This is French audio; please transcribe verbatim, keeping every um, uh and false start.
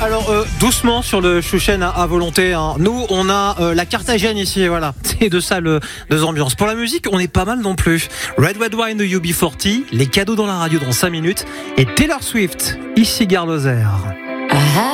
Alors euh, doucement sur le Chouchen à, à volonté. Hein. Nous, on a euh, la Carthagène ici, voilà. C'est de ça le deux ambiances. Pour la musique, on est pas mal non plus. Red Red Wine de U B quarante, les cadeaux dans la radio dans cinq minutes et Taylor Swift, ici Gare Lozère.